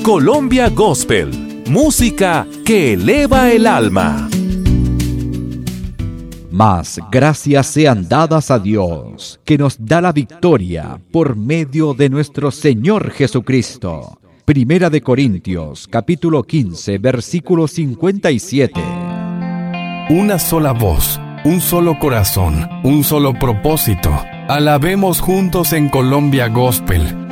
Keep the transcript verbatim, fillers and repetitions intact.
Colombia Gospel, música que eleva el alma. Mas gracias sean dadas a Dios, que nos da la victoria por medio de nuestro Señor Jesucristo. Primera de Corintios, capítulo quince, versículo cincuenta y siete. Una sola voz, un solo corazón, un solo propósito. Alabemos juntos en Colombia Gospel.